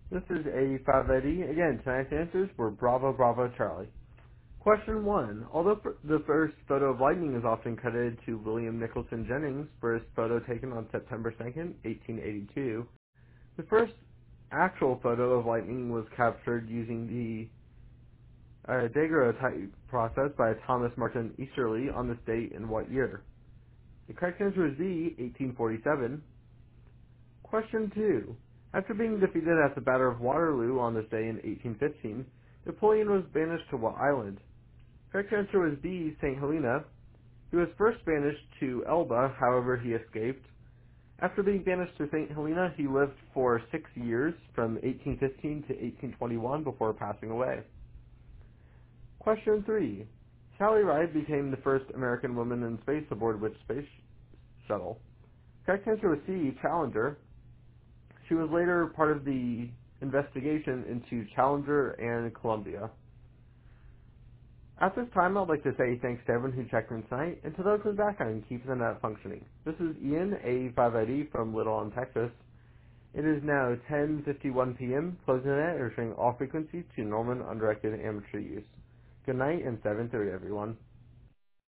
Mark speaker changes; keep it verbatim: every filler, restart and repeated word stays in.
Speaker 1: This is A five eighty. Again, tonight's answers were Bravo, Bravo, Charlie. Question one. Although f- the first photo of lightning is often credited to William Nicholson Jennings for his photo taken on September second, eighteen eighty-two, the first actual photo of lightning was captured using the uh, daguerreotype process by Thomas Martin Easterly on this date in what year? The correct answer is B, eighteen forty-seven. Question two. After being defeated at the Battle of Waterloo on this day in eighteen fifteen, Napoleon was banished to what island? Correct answer was B, Saint Helena. He was first banished to Elba, however he escaped. After being banished to Saint Helena, he lived for six years, from eighteen fifteen to eighteen twenty-one, before passing away. Question three. Sally Ride became the first American woman in space aboard which space shuttle? Correct answer was C, Challenger. She was later part of the investigation into Challenger and Columbia. At this time, I'd like to say thanks to everyone who checked in tonight, and to those in the background keeping the net functioning. This is Ian, A five eighty from Little Island, Texas. It is now ten fifty-one p.m., closing the net and returning all frequencies to Norman undirected amateur use. Good night and seven thirty, everyone.